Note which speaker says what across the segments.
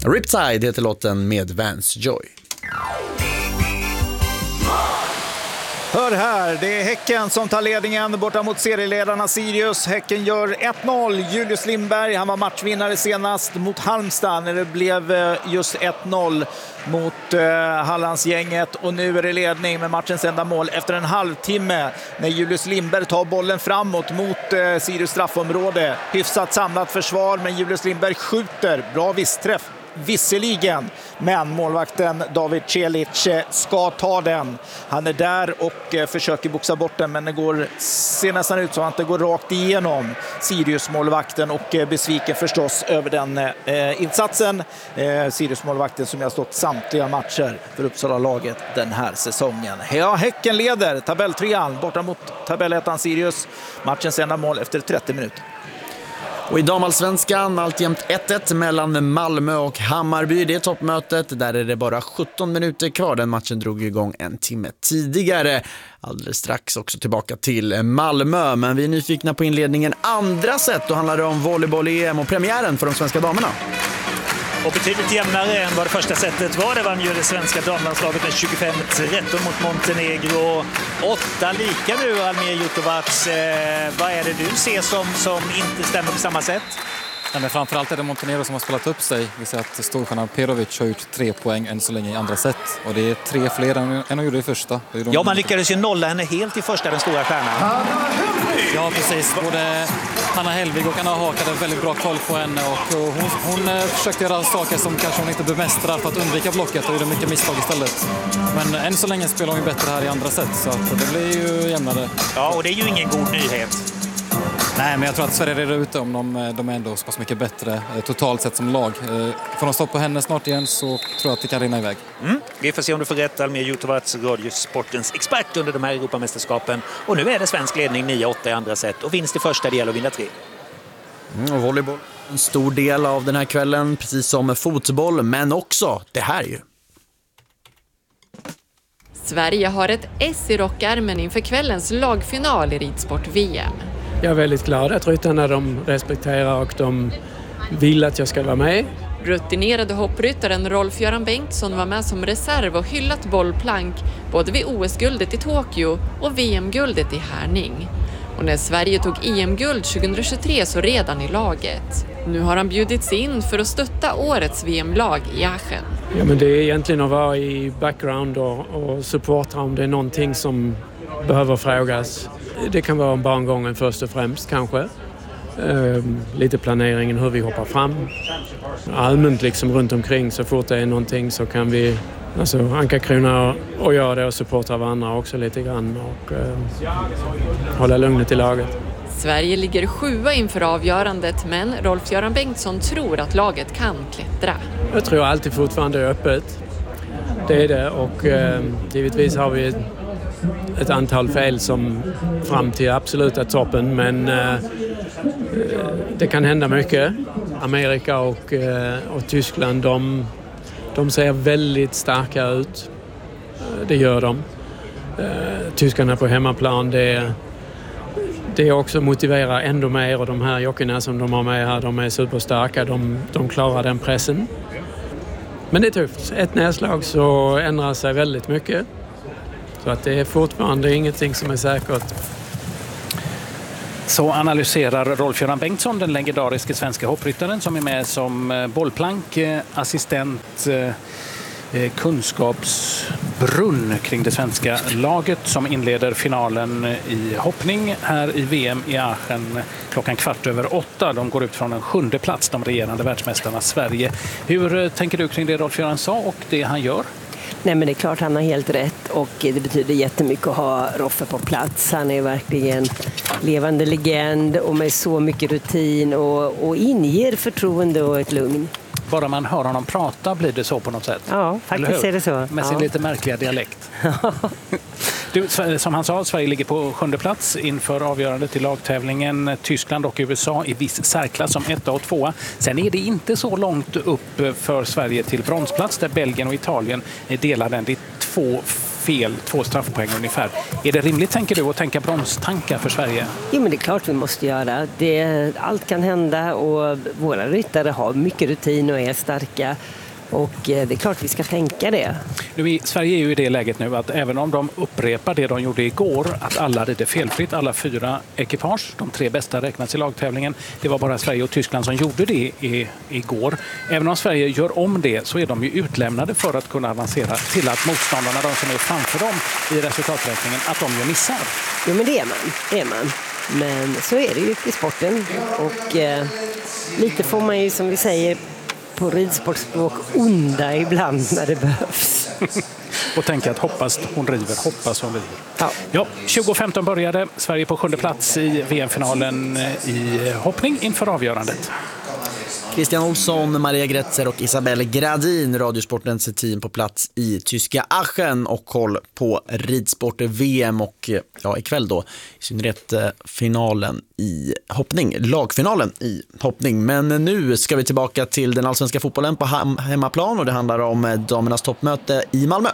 Speaker 1: Riptide heter låten med Vance Joy.
Speaker 2: Hör här, det är Häcken som tar ledningen borta mot serieledarna Sirius. Häcken gör 1-0. Julius Lindberg, han var matchvinnare senast mot Halmstad när det blev just 1-0 mot Hallandsgänget. Och nu är det ledning med matchens enda mål efter en halvtimme när Julius Lindberg tar bollen framåt mot Sirius straffområde. Hyfsat samlat försvar, men Julius Lindberg skjuter. Bra vissträff. Visserligen, men målvakten David Celic ska ta den. Han är där och försöker boxa bort den, men det ser nästan ut som att det går rakt igenom Sirius-målvakten, och besviken förstås över den insatsen. Sirius-målvakten som har stått samtliga matcher för Uppsala-laget den här säsongen. Ja, Häcken leder tabelltrean borta mot tabellettan Sirius. Matchens enda mål efter 30 minuter.
Speaker 1: Och i damallsvenskan alltjämt 1-1 mellan Malmö och Hammarby. Det är toppmötet. Där är det bara 17 minuter kvar. Den matchen drog igång en timme tidigare. Alldeles strax också tillbaka till Malmö. Men vi är nyfikna på inledningen andra set. Då handlar det om volleyboll-EM och premiären för de svenska damerna.
Speaker 3: Och betydligt jämnare än vad det första setet var. Det vann ju det svenska damlandslaget med 25-13 mot Montenegro. 8 lika nu, Almir Jutovac. Vad är det du ser som inte stämmer på samma sätt?
Speaker 4: Ja, men framförallt är det Montenegro som har spelat upp sig. Vi ser att storstjärnan Perovic har gjort 3 poäng än så länge i andra set. Och det är 3 fler än hon gjorde i första.
Speaker 3: Ja, man lyckades ju nolla henne helt i första, den stora stjärnan.
Speaker 4: Ja, precis. Både Hanna Hellvig och Anna Haak hade väldigt bra koll på henne. Och hon försökte göra saker som kanske hon inte bemästrar för att undvika blocket och gjorde mycket misstag istället. Men än så länge spelar hon ju bättre här i andra set, så att det blir ju jämnare.
Speaker 3: Ja, och det är ju ingen god nyhet.
Speaker 4: Nej, men jag tror att Sverige är ute om de är ändå så pass mycket bättre totalt sett som lag. Får de stå på henne snart igen så tror jag att det kan rinna iväg.
Speaker 3: Vi får se om du får rätt, Almir Jutovac, radiosportens expert under de här Europamästerskapen. Och nu är det svensk ledning 9-8 i andra set. Och vinst i första del och vinna 3.
Speaker 1: Och volleyboll, en stor del av den här kvällen, precis som fotboll, men också det här ju.
Speaker 5: Sverige har ett S i rockärmen inför kvällens lagfinal i ridsport-VM.
Speaker 6: Jag är väldigt glad att ryttarna de respekterar och de vill att jag ska vara med.
Speaker 5: Rutinerade hoppryttaren Rolf-Göran Bengtsson var med som reserv och hyllat bollplank både vid OS-guldet i Tokyo och VM-guldet i Härning. Och när Sverige tog EM-guld 2023 så redan i laget. Nu har han bjudits in för att stötta årets VM-lag i Aachen.
Speaker 6: Ja, men det är egentligen att vara i background och supporta om det är någonting som behöver frågas. Det kan vara om barngången först och främst kanske. Lite planeringen hur vi hoppar fram. Allmänt liksom runt omkring, så fort det är någonting så kan vi anka krona och göra det och supporta varandra också lite grann och hålla lugnet i laget.
Speaker 5: Sverige ligger 7 inför avgörandet, men Rolf-Göran Bengtsson tror att laget kan klättra.
Speaker 6: Jag tror alltid fortfarande är öppet. Det är det, och givetvis har vi ett antal fel som fram till absoluta toppen, men det kan hända mycket. Amerika och Tyskland, de ser väldigt starka ut. Det gör de. Tyskarna på hemmaplan, det också motiverar ändå mer, och de här jockerna som de har med här, de är superstarka. De klarar den pressen. Men det är tufft. Ett nedslag så ändrar sig väldigt mycket. Så att det är fortfarande ingenting som är säkert.
Speaker 7: Så analyserar Rolf-Göran Bengtsson, den legendariska svenska hoppryttaren som är med som bollplank, assistent, kunskapsbrunn kring det svenska laget som inleder finalen i hoppning här i VM i Aachen klockan 7:15. De går ut från en 7:e plats, de regerande världsmästarna Sverige. Hur tänker du kring det Rolf-Göran sa och det han gör?
Speaker 8: Nej, men det är klart han har helt rätt, och det betyder jättemycket att ha Roffe på plats. Han är verkligen levande legend och med så mycket rutin och inger förtroende och ett lugn.
Speaker 7: Bara man hör honom prata blir det så på något sätt.
Speaker 8: Ja, faktiskt är det så.
Speaker 7: Med sin lite märkliga dialekt. Du, som han sa, Sverige ligger på 7:e plats inför avgörandet i lagtävlingen. Tyskland och USA i viss särklass som 1 och 2. Sen är det inte så långt upp för Sverige till bronsplats där Belgien och Italien delar den. Det är 2 fel, 2 straffpoäng ungefär. Är det rimligt, tänker du, att tänka bromstankar för Sverige?
Speaker 8: Jo, men det är klart vi måste göra. Allt kan hända och våra ryttare har mycket rutin och är starka. Och det är klart vi ska tänka det.
Speaker 7: Sverige är ju i det läget nu att även om de upprepar det de gjorde igår, att alla rider felfritt, alla 4 ekipage, de 3 bästa räknas i lagtävlingen. Det var bara Sverige och Tyskland som gjorde det igår. Även om Sverige gör om det så är de ju utlämnade för att kunna avancera till att motståndarna, de som är framför dem i resultaträkningen, att de gör missar.
Speaker 8: Jo, men det är man. Men så är det ju i sporten. Och lite får man ju, som vi säger på ridsportspråk, onda ibland när det behövs.
Speaker 7: Och tänka att hoppas hon river. Ja, 2015 började Sverige på 7:e plats i VM-finalen i hoppning inför avgörandet.
Speaker 1: Christian Olsson, Maria Gretzer och Isabelle Gradin, Radiosportens team på plats i tyska Aachen och koll på ridsport-VM och ikväll då i synnerhet finalen i hoppning, lagfinalen i hoppning. Men nu ska vi tillbaka till den allsvenska fotbollen på hemmaplan och det handlar om damernas toppmöte i Malmö.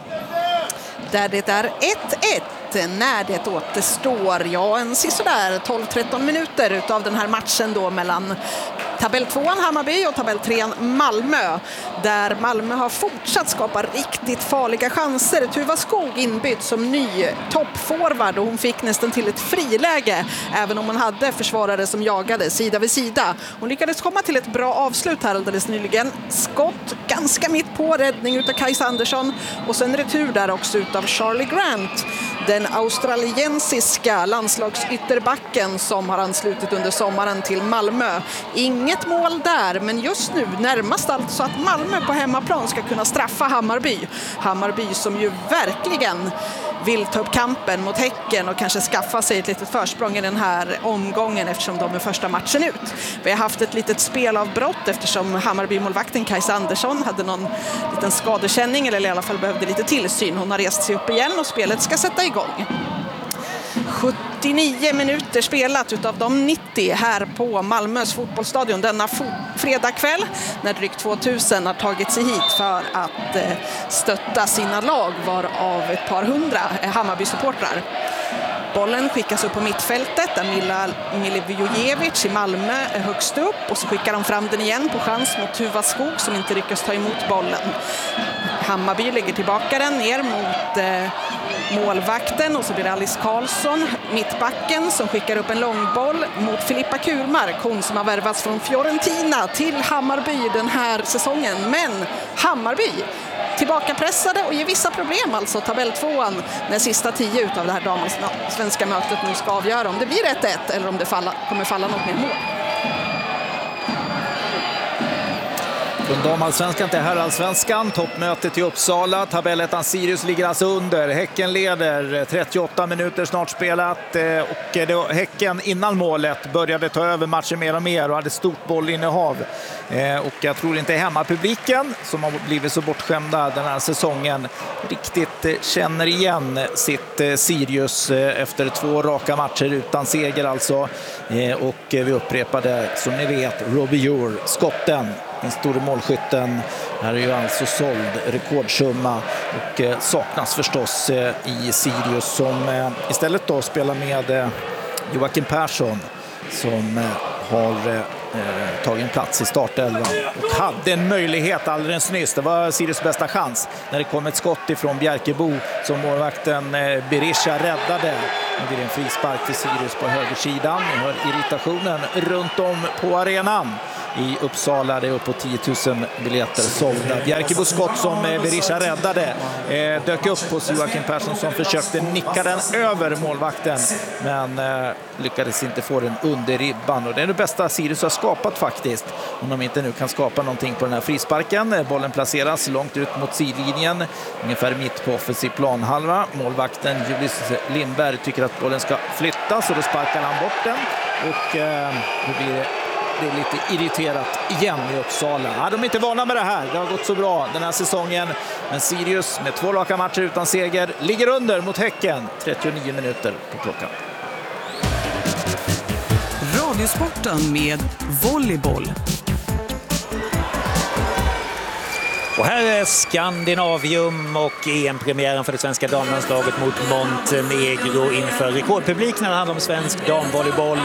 Speaker 9: Där det är 1-1 när det återstår en sisådär 12-13 minuter utav den här matchen då mellan tabell 2:an Hammarby och tabell 3:an Malmö, där Malmö har fortsatt skapa riktigt farliga chanser. Tuva Skog inbytt som ny toppforward och hon fick nästan till ett friläge även om hon hade försvarare som jagade sida vid sida. Hon lyckades komma till ett bra avslut här alldeles nyligen. Skott ganska mitt på, räddning utav Kajsa Andersson och sen retur där också utav Charlie Grant, den australiensiska landslagsytterbacken som har anslutit under sommaren till Malmö. Inget mål där, men just nu närmast alltså att Malmö på hemmaplan ska kunna straffa Hammarby. Hammarby som ju verkligen vill ta upp kampen mot Häcken och kanske skaffa sig ett litet försprång i den här omgången eftersom de är första matchen ut. Vi har haft ett litet spelavbrott eftersom Hammarby-målvakten Kajsa Andersson hade någon liten skadekänning eller i alla fall behövde lite tillsyn. Hon har rest sig upp igen och spelet ska sätta igång. 79 minuter spelat utav de 90 här på Malmös fotbollsstadion denna fredagkväll när drygt 2000 har tagit sig hit för att stötta sina lag varav ett par hundra Hammarby-supportrar. Bollen skickas upp på mittfältet där Mila Milivojevic i Malmö är högst upp och så skickar de fram den igen på chans mot Tuva Skog som inte lyckas ta emot bollen. Hammarby lägger tillbaka den ner mot målvakten och så blir det Alice Karlsson, mittbacken, som skickar upp en långboll mot Filippa Kurmark, hon som har värvats från Fiorentina till Hammarby den här säsongen. Men Hammarby tillbakapressade och ger vissa problem, alltså tabell 2:an när sista 10 utav det här damallsvenska mötet nu ska avgöra om det blir 1-1 eller om det kommer falla något mer mål.
Speaker 2: Från damallsvenskan till herrallsvenskan, toppmötet i Uppsala, tabellettan Sirius ligger alltså under. Häcken leder, 38 minuter snart spelat och Häcken innan målet började ta över matchen mer och mer och hade stort bollinnehav. Och jag tror inte hemmapubliken som har blivit så bortskämda den här säsongen riktigt känner igen sitt Sirius efter 2 raka matcher utan seger alltså. Och vi upprepade, som ni vet, Robbie Ure, skotten, den stora målskytten, här är ju alltså såld rekordsumma och saknas förstås i Sirius som istället då spelar med Joakim Persson som har tagit en plats i startelvan och hade en möjlighet alldeles nyss. Det var Sirius bästa chans när det kom ett skott ifrån Bjärkebo som målvakten Berisha räddade. Nu blir det en frispark till Sirius på högersidan. Ni hör irritationen runt om på arenan i Uppsala. Det är uppåt 10 000 biljetter sålda. Bjärkebos skott som Berisha räddade dök upp hos Joakim Persson som försökte nicka den över målvakten men lyckades inte få den under ribban. Och det är det bästa Sirius har skapat faktiskt. Om de inte nu kan skapa någonting på den här frisparken. Bollen placeras långt ut mot sidlinjen. Ungefär mitt på offensiv planhalva. Målvakten Julius Lindberg tycker att bollen ska flyttas och då sparkar han bort den. Och då blir det är lite irriterat igen i Uppsala. Ja, de är inte vana med det här. Det har gått så bra den här säsongen. Men Sirius med 2 raka matcher utan seger ligger under mot Häcken. 39 minuter på klockan.
Speaker 10: Radiosporten med volleyboll.
Speaker 3: Och här är Skandinavium och EM-premiären för det svenska damlandslaget mot Montenegro inför rekordpublik när det handlar om svensk damvolleyboll.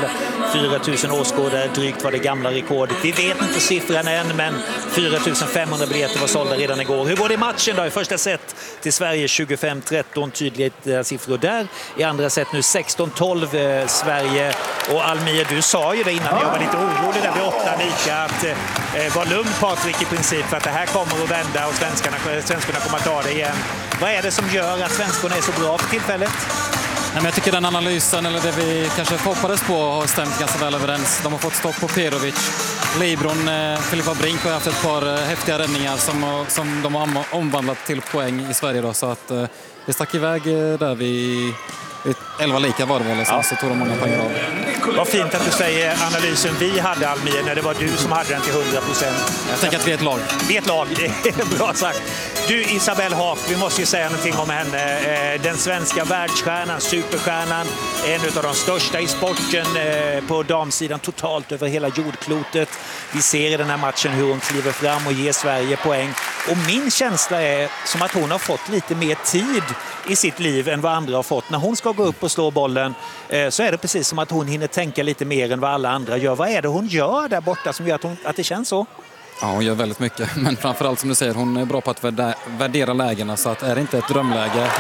Speaker 3: 4 000 åskådare, drygt var det gamla rekordet. Vi vet inte siffran än, men 4 500 biljetter var sålda redan igår. Hur går det i matchen då? I första set till Sverige 25-13, tydliga siffror där. I andra set nu 16-12 Sverige. Och Almir, du sa ju det innan jag var lite orolig där vid 8 lika att var lugn Patrik i princip för att det här kommer att vända och svenskarna kommer att ta det igen. Vad är det som gör att svenskarna är så bra för tillfället?
Speaker 4: Nej, men jag tycker den analysen, eller det vi kanske hoppades på, har stämt ganska väl överens. De har fått stopp på Perovic. Libron, Filippa Brink har haft ett par häftiga räddningar som de har omvandlat till poäng i Sverige. Då, så att det stack iväg där vid 11 lika var det väl, och så tog de många poäng av.
Speaker 3: Vad fint att du säger analysen vi hade, Almir, när det var du som hade den till 100%.
Speaker 4: Jag tänker att vi är ett lag.
Speaker 3: Vi är ett lag, det är bra sagt. Du, Isabelle Haak, vi måste ju säga någonting om henne. Den svenska världsstjärnan, superstjärnan, en av de största i sporten på damsidan totalt över hela jordklotet. Vi ser i den här matchen hur hon kliver fram och ger Sverige poäng. Och min känsla är som att hon har fått lite mer tid i sitt liv än vad andra har fått. När hon ska gå upp och slå bollen så är det precis som att hon hinner tänka lite mer än vad alla andra gör. Vad är det hon gör där borta som gör att det känns så?
Speaker 4: Ja, hon gör väldigt mycket. Men framförallt som du säger, hon är bra på att värdera lägena. Så att är det inte ett drömläge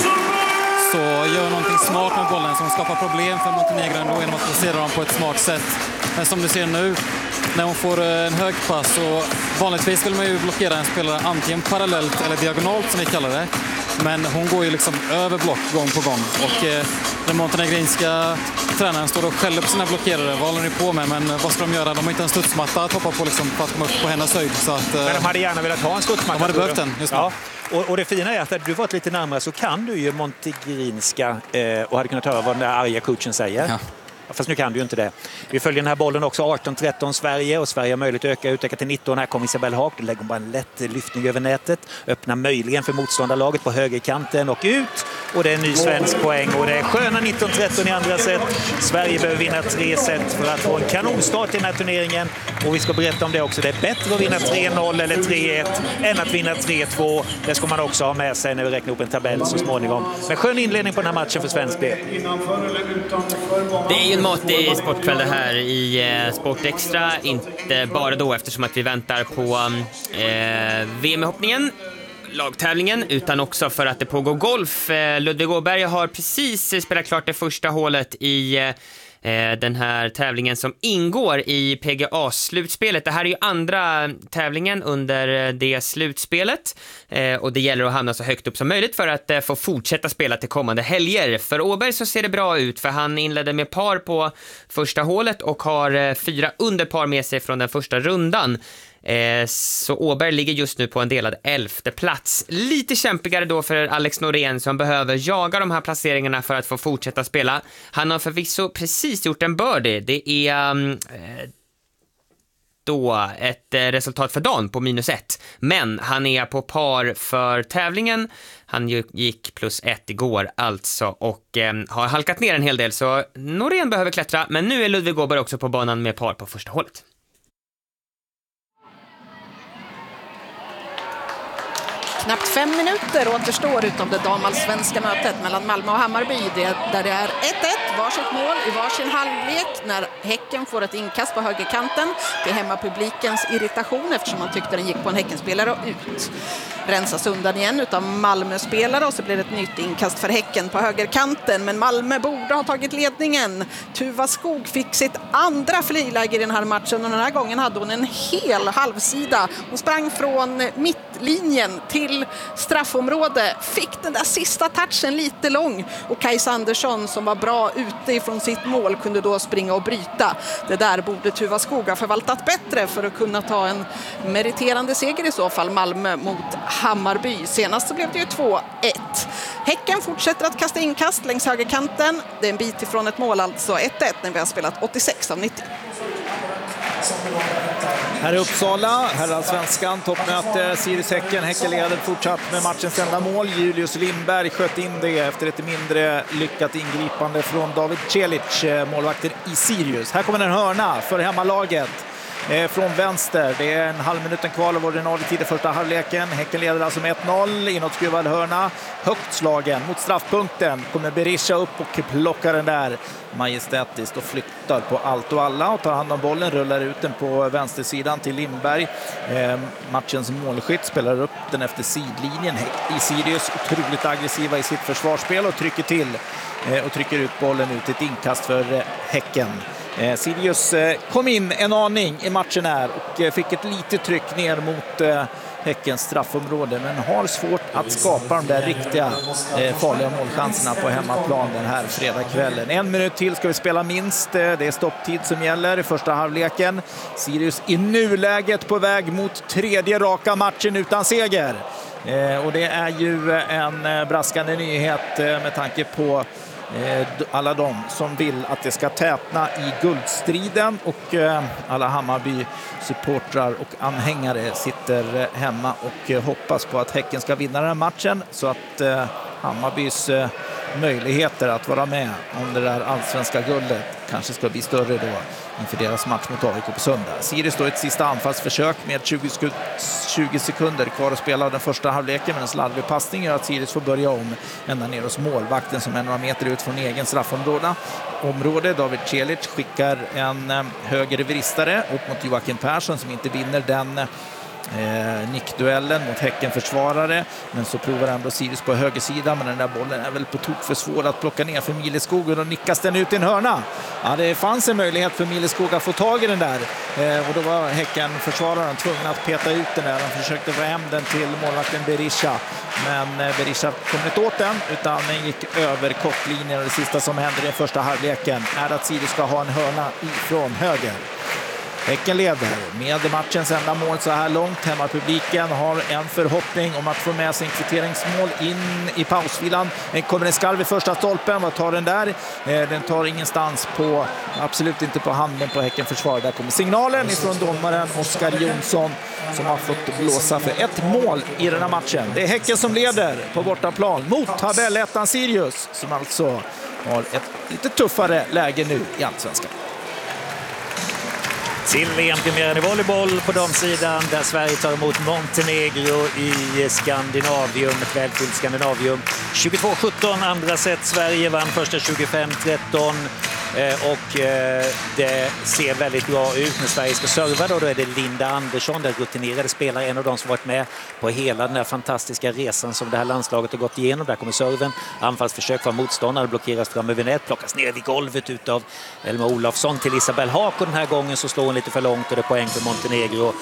Speaker 4: så gör någonting smart med bollen som skapar problem för Montenegro ändå genom att placera dem på ett smart sätt. Men som du ser nu, när hon får en hög pass, så vanligtvis vill man ju blockera en spelare antingen parallellt eller diagonalt som vi kallar det. Men hon går ju liksom över block gång på gång. Och den montenegrinska tränaren står och skäller på sina blockerare. Vad håller ni på med? Men vad ska de göra? De har inte en studsmatta att hoppa på liksom, för att komma upp på hennes höjd. Så att,
Speaker 3: men de hade gärna velat ha en studsmatta.
Speaker 4: De hade behövt den just nu.
Speaker 3: Ja. Och det fina är att när du varit lite närmare så kan du ju montenegrinska och hade kunnat höra vad den där arga coachen säger. Ja. Fast nu kan du ju inte det. Vi följer den här bollen också, 18-13 Sverige, och Sverige har möjlighet att utöka till 19. Här kommer Isabelle Haak, då lägger hon bara en lätt lyftning över nätet, öppnar möjligen för motståndarlaget på högerkanten och ut, och det är en ny svensk poäng och det är sköna 19-13 i andra set. Sverige behöver vinna 3 set för att få en kanonstart i den här turneringen, och vi ska berätta om det också. Det är bättre att vinna 3-0 eller 3-1 än att vinna 3-2. Det ska man också ha med sig när vi räknar upp en tabell så småningom. Men skön inledning på den här matchen för svensk del.
Speaker 10: Det är ju en matig sportkväll det här i Sport Extra, inte bara då eftersom att vi väntar på VM-hoppningen, lagtävlingen, utan också för att det pågår golf. Ludvig Åberg har precis spelat klart det första hålet i den här tävlingen som ingår i PGA-slutspelet. Det här är ju andra tävlingen under det slutspelet, och det gäller att hamna så högt upp som möjligt för att få fortsätta spela till kommande helger. För Åberg så ser det bra ut, för han inledde med par på första hålet och har 4 under par med sig från den första rundan. Så Åberg ligger just nu på en delad 11:e plats. Lite kämpigare då för Alex Norén som behöver jaga de här placeringarna för att få fortsätta spela. Han har förvisso precis gjort en birdie. Det är då ett resultat för dagen på -1. Men han är på par för tävlingen. Han gick +1 igår alltså och har halkat ner en hel del. Så Norén behöver klättra, men nu är Ludvig Åberg också på banan med par på första hålet.
Speaker 9: Knappt 5 minuter återstår utav det damallsvenska mötet mellan Malmö och Hammarby, där det är 1-1, varsitt mål i varsin halvlek när Häcken får ett inkast på högerkanten. Det är hemmapublikens irritation eftersom man tyckte den gick på en Häckenspelare och ut. Rensas undan igen utav Malmö-spelare och så blir det ett nytt inkast för Häcken på högerkanten. Men Malmö borde ha tagit ledningen. Tuva Skog fick sitt andra friläge i den här matchen och den här gången hade hon en hel halvsida. Hon sprang från mittlinjen till straffområde, fick den där sista touchen lite lång och Kajsa Andersson som var bra ute ifrån sitt mål kunde då springa och bryta. Det där borde Tuva Skog ha förvaltat bättre för att kunna ta en meriterande seger i så fall, Malmö mot Hammarby. Senast så blev det ju 2-1. Häcken fortsätter att kasta inkast längs högerkanten. Det är en bit ifrån ett mål, alltså 1-1 när vi har spelat 86 av 90.
Speaker 2: Här i Uppsala, herrallsvenskan, toppmöte, Sirius Häcken. Häcken leder fortsatt med matchens enda mål. Julius Lindberg sköt in det efter ett mindre lyckat ingripande från David Celic, målvakten i Sirius. Här kommer en hörna för hemmalaget. från vänster. Det är en halv minuten kvar av ordinarie tid i första halvleken. Häcken leder alltså med 1-0. Inåtskruvad hörna. Högt slagen mot straffpunkten. Kommer Berisha upp och plockar den där majestätiskt och flyttar på allt och alla och tar hand om bollen, rullar ut den på vänstersidan till Lindberg. Matchens målskytt spelar upp den efter sidlinjen. I Sirius otroligt aggressiva i sitt försvarsspel och trycker till och trycker ut bollen ut, ett inkast för Häcken. Sirius kom in en aning i matchen här och fick ett litet tryck ner mot Häckens straffområde, men har svårt att skapa de där riktiga farliga målchanserna på hemmaplan den här fredagskvällen. 1 minut till ska vi spela minst. Det är stopptid som gäller i första halvleken. Sirius i nuläget på väg mot 3:e raka matchen utan seger. Och det är ju en braskande nyhet med tanke på alla de som vill att det ska tätna i guldstriden, och alla Hammarby-supportrar och anhängare sitter hemma och hoppas på att Häcken ska vinna den här matchen så att Hammarbys möjligheter att vara med om det där allsvenska guldet kanske ska bli större då inför deras match mot AIK på söndag. Sirius står ett sista anfallsförsök med 20 sekunder kvar att spela av den första halvleken, men en slarvig passning gör att Sirius får börja om ända ner hos målvakten som är några meter ut från egen straffområde. David Celic skickar en högervristare upp mot Joakim Persson som inte vinner den nickduellen mot Häcken-försvarare, men så provar ändå Sirius på högersidan, men den där bollen är väl på tok för svår att plocka ner för Milleskog och då nickas den ut i en hörna. Ja, det fanns en möjlighet för Milleskog att få tag i den där och då var Häcken-försvararen tvungen att peta ut den där. Han försökte få hem den till målvakten Berisha, men Berisha kom inte åt den utan den gick över kortlinjen, och det sista som händer i första halvleken är att Sirius ska ha en hörna ifrån höger. Häcken leder med matchens enda mål så här långt. Hemmapubliken har en förhoppning om att få med sin kvitteringsmål in i pausvilan. Den kommer en skarv i första stolpen. Vad tar den där? Den tar ingenstans på, absolut inte på handen på Häckenförsvar. Där kommer signalen ifrån domaren Oskar Jonsson som har fått blåsa för ett mål i den här matchen. Det är Häcken som leder på bortaplan mot tabellettan Sirius som alltså har ett lite tuffare läge nu i allsvenskan.
Speaker 3: Till VM-premiären i volleyboll på damsidan där Sverige tar emot Montenegro i Skandinavium, ett välfyllt Skandinavium. 22-17 andra set. Sverige vann första 25-13 och det ser väldigt bra ut när Sverige ska serva då är det Linda Andersson, den rutinerade spelare, en av de som varit med på hela den här fantastiska resan som det här landslaget har gått igenom. Där kommer serven, anfallsförsök från motståndare, blockeras fram över nät, plockas ner vid golvet utav Elma Olofsson till Isabel Haak, och den här gången så slår hon lite för långt och det är poäng för Montenegro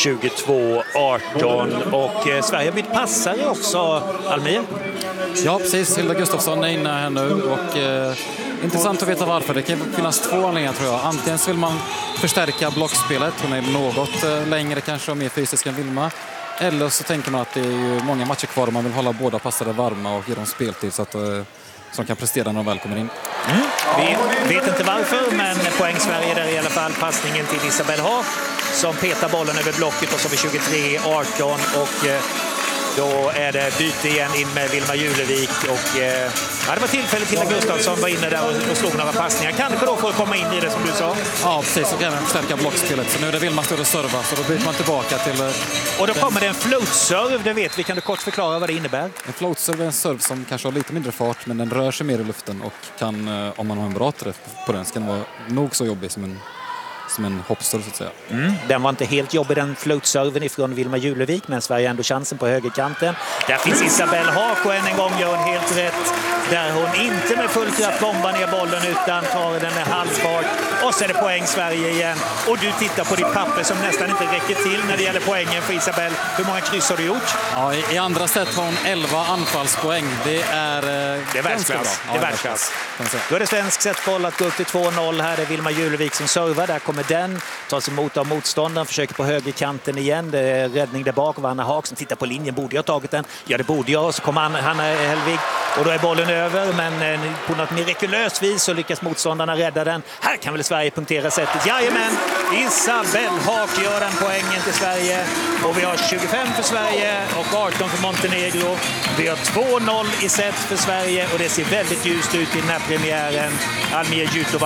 Speaker 3: 22-18 och Sverige har bytt passare också, Almir.
Speaker 4: Ja, precis. Hilda Gustafsson är inne här nu och intressant att veta varför. Det kan finnas två anledningar tror jag. Antingen så vill man förstärka blockspelet, hon är något längre kanske och mer fysisk än Vilma. Eller så tänker man att det är ju många matcher kvar och man vill hålla båda passare varma och ge dem speltid så att som kan prestera när de väl kommer in.
Speaker 3: Vi vet inte varför, men poäng Sverige där i alla fall. Passningen till Isabel Haak som petar bollen över blocket och så vid 23-18 och då är det byte igen in med Vilma Julevik och det var tillfället till att Gustafsson var inne där och slog några passningar. Kanske då får komma in i det som du sa.
Speaker 4: Ja, precis. Så kan man förstärka blockspelet. Så nu är det Vilma står och serva så då byter man tillbaka till...
Speaker 3: Och då kommer det en floatserve, det vet vi. Kan du kort förklara vad det innebär?
Speaker 4: En floatserve är en serve som kanske har lite mindre fart men den rör sig mer i luften och kan, om man har en bra träff på den, så kan den vara nog så jobbig som en hoppserve så att säga.
Speaker 3: Den var inte helt jobbig, den floatserven ifrån Vilma Julevik, men Sverige ändå chansen på högerkanten. Där finns Isabel Haak och än en gång gör hon helt rätt. Där hon inte med full kraft bombar ner bollen utan tar den med halvfart. Och så är det poäng Sverige igen. Och du tittar på ditt papper som nästan inte räcker till när det gäller poängen för Isabel. Hur många kryss har du gjort?
Speaker 4: Ja, i andra set har hon 11 anfallspoäng. Det är
Speaker 3: världsklass. Det är världsklass. Då är det svensk setboll att gå upp till 2-0. Här är Vilma Julevik som servar. Där kommer den. Tas emot av motståndaren. Försöker på högerkanten igen. Det är räddning där bak. Vanna Haak som tittar på linjen. Borde jag ha tagit den? Ja, det borde jag. Och så kommer Hanna Helvig. Och då är bollen över. Men på något mirakulöst vis så lyckas motståndarna rädda den. Här kan väl Sverige punktera sättet. Jajamän! Isabel Haak gör den poängen till Sverige. Och vi har 25 för Sverige och 18 för Montenegro. Vi har 2-0 i set för Sverige. Och det ser väldigt ljust ut i den här premiären. Almir Jutovac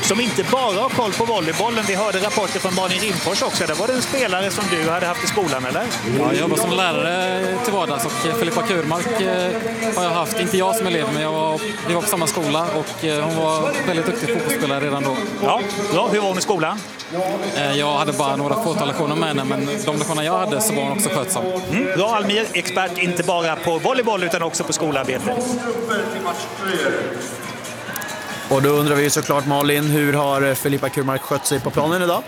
Speaker 3: som inte bara har koll på volleybollen. Vi hörde rapporter från Malin Rimfors också. Det var det en spelare som du hade haft i skolan, eller?
Speaker 4: Ja, jag jobbar som lärare till vardags och Filippa Kurmark har jag haft, inte jag som elev, men vi var på samma skola och hon var väldigt duktig fotbollsspelare redan då.
Speaker 3: Ja, hur var hon i skolan?
Speaker 4: Jag hade bara några fåtal lektioner med henne, men de lektioner jag hade så var hon också skötsam.
Speaker 3: Bra, Almir, expert inte bara på volleyboll utan också på skolarbete.
Speaker 1: Och då undrar vi ju såklart, Malin, hur har Filippa Kurmark skött sig på planen idag?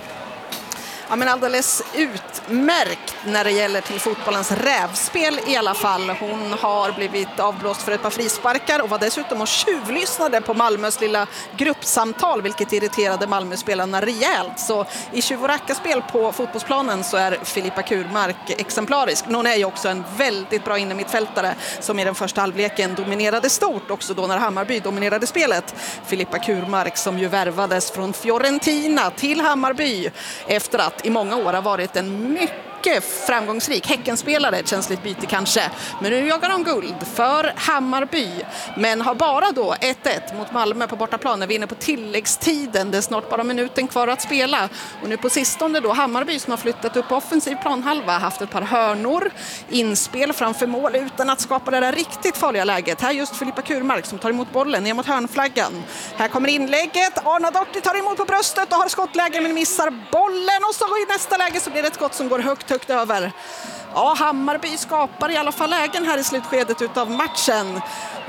Speaker 9: Ja, men alldeles utmärkt när det gäller till fotbollens rävspel i alla fall. Hon har blivit avblåst för ett par frisparkar och var dessutom och tjuvlyssnade på Malmös lilla gruppsamtal, vilket irriterade Malmöspelarna rejält. Så i tjuv- och rackarspel på fotbollsplanen så är Filippa Kurmark exemplarisk. Men hon är ju också en väldigt bra innermittfältare som i den första halvleken dominerade stort, också då när Hammarby dominerade spelet. Filippa Kurmark som ju värvades från Fiorentina till Hammarby efter att i många år har varit en mycket framgångsrik Häckenspelare, ett känsligt byte kanske. Men nu jagar de guld för Hammarby, men har bara då 1-1 mot Malmö på bortaplan när vi är inne på tilläggstiden. Det är snart bara minuten kvar att spela. Och nu på sistone då Hammarby som har flyttat upp offensiv planhalva, haft ett par hörnor, inspel framför mål utan att skapa det där riktigt farliga läget. Här just Filippa Kurmark som tar emot bollen ner mot hörnflaggan. Här kommer inlägget. Arnaudotti tar emot på bröstet och har skottläge men missar bollen, och så i nästa läge så blir det ett skott som går högt över. Ja, Hammarby skapar i alla fall lägen här i slutskedet utav matchen.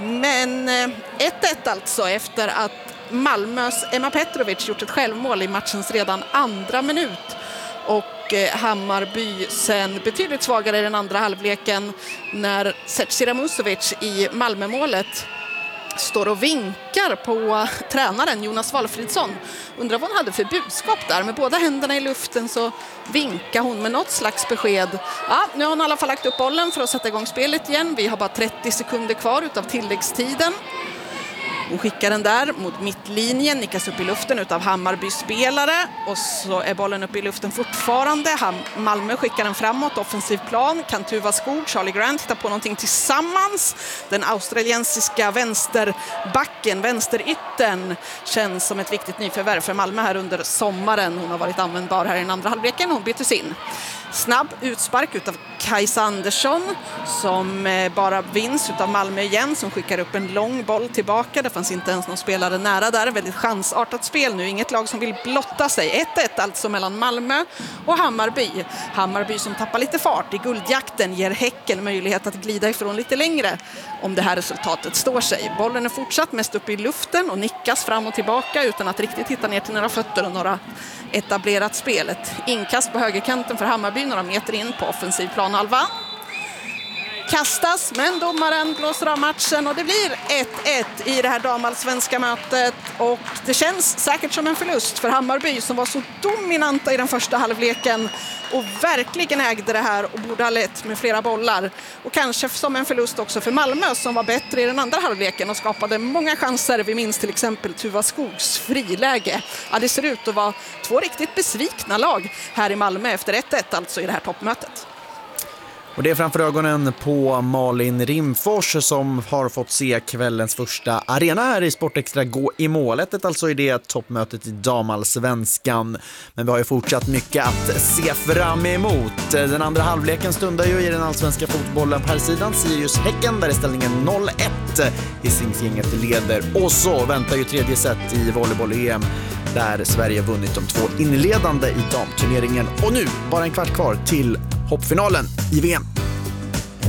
Speaker 9: Men 1-1 alltså efter att Malmös Emma Petrovic gjort ett självmål i matchens redan andra minut. Och Hammarby sen betydligt svagare i den andra halvleken när Zecira Musovic i Malmömålet står och vinkar på tränaren Jonas Valfridsson. Undrar vad hon hade för budskap där. Med båda händerna i luften så vinkar hon med något slags besked. Ja, nu har hon i alla fall lagt upp bollen för att sätta igång spelet igen. Vi har bara 30 sekunder kvar utav tilläggstiden. Hon skickar den där mot mittlinjen, nickas upp i luften utav Hammarby-spelare och så är bollen uppe i luften fortfarande. Malmö skickar den framåt, offensiv plan. Kantuva Skog, Charlie Grant hittar på någonting tillsammans. Den australiensiska vänsterbacken, vänsteryttern, känns som ett viktigt nyförvärv för Malmö här under sommaren. Hon har varit användbar här i den andra halvleken, hon byttes in. Snabb utspark utav Kajsa Andersson som bara vinns utav Malmö igen, som skickar upp en lång boll tillbaka. Det fanns inte ens någon spelare nära där. Väldigt chansartat spel nu. Inget lag som vill blotta sig. 1-1 alltså mellan Malmö och Hammarby. Hammarby som tappar lite fart i guldjakten ger Häcken möjlighet att glida ifrån lite längre om det här resultatet står sig. Bollen är fortsatt mest upp i luften och nickas fram och tillbaka utan att riktigt hitta ner till några fötter och några etablerat spelet. Inkast på högerkanten för Hammarby, några meter in på offensiv planhalva. Kastas, men domaren blåser av matchen och det blir 1-1 i det här damallsvenska mötet. Och det känns säkert som en förlust för Hammarby som var så dominanta i den första halvleken och verkligen ägde det här och borde ha lett med flera bollar. Och kanske som en förlust också för Malmö som var bättre i den andra halvleken och skapade många chanser. Vi minns till exempel Tuva Skogs friläge. Ja, det ser ut att vara två riktigt besvikna lag här i Malmö efter 1-1 alltså i det här toppmötet.
Speaker 1: Och det är framför ögonen på Malin Rimfors som har fått se kvällens första arena här i Sportextra gå i målet, alltså i det toppmötet i damallsvenskan. Men vi har ju fortsatt mycket att se fram emot. Den andra halvleken stundar ju i den allsvenska fotbollen på här sidan. Sirius Häcken, där är ställningen 0-1. Hisingsgänget leder. Och så väntar ju tredje set i volleyboll-EM där Sverige vunnit de 2 inledande i damturneringen. Och nu bara en kvart kvar till hoppfinalen i VM.